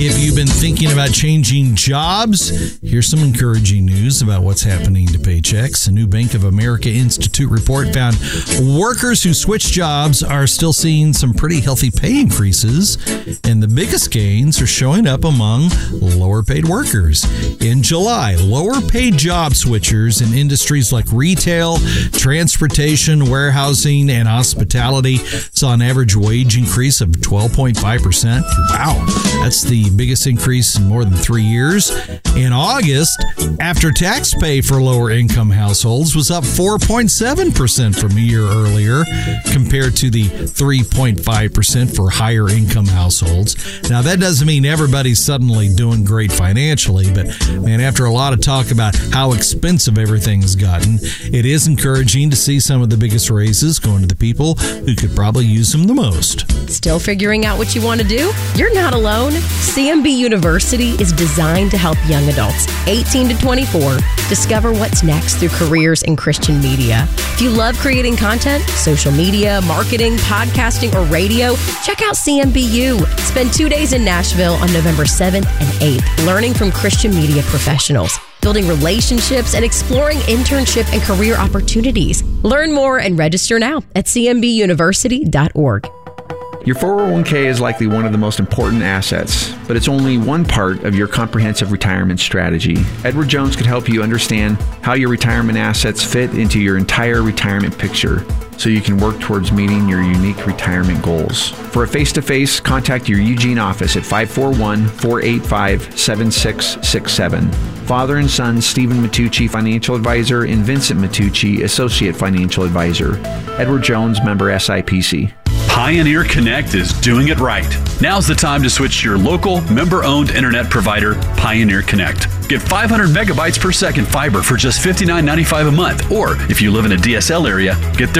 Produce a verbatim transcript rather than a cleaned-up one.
If you've been thinking about changing jobs, here's some encouraging news about what's happening to paychecks. A new Bank of America Institute report found workers who switch jobs are still seeing some pretty healthy pay increases, and the biggest gains are showing up among lower paid workers. In July, lower paid job switchers in industries like retail, transportation, warehousing, and hospitality saw an average wage increase of twelve point five percent. Wow, that's the biggest increase in more than three years. In August, after-tax pay for lower-income households was up four point seven percent from a year earlier, compared to the three point five percent for higher-income households. Now, that doesn't mean everybody's suddenly doing great financially, but, man, after a lot of talk about how expensive everything has gotten, it is encouraging to see some of the biggest raises going to the people who could probably use them the most. Still figuring out what you want to do? You're not alone. C M B University is designed to help young adults eighteen to twenty-four discover what's next through careers in Christian media. If you love creating content, social media, marketing, podcasting, or radio, check out C M B U. Spend two days in Nashville on November seventh and eighth, learning from Christian media professionals, building relationships, and exploring internship and career opportunities. Learn more and register now at c m b university dot org. Your four oh one k is likely one of the most important assets, but it's only one part of your comprehensive retirement strategy. Edward Jones could help you understand how your retirement assets fit into your entire retirement picture, so you can work towards meeting your unique retirement goals. For a face-to-face, contact your Eugene office at five four one, four eight five, seven six six seven. Father and son Stephen Matucci, Financial Advisor, and Vincent Matucci, Associate Financial Advisor. Edward Jones, member S I P C. Pioneer Connect is doing it right. Now's the time to switch to your local, member-owned internet provider, Pioneer Connect. Get five hundred megabytes per second fiber for just fifty-nine ninety-five a month. Or if you live in a D S L area, get their